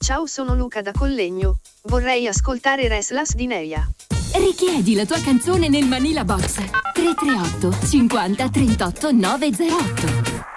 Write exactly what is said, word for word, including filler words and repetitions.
Ciao, sono Luca da Collegno. Vorrei ascoltare Restless di Neia. Richiedi la tua canzone nel Manila Box tre tre otto cinquanta trentotto novecentotto.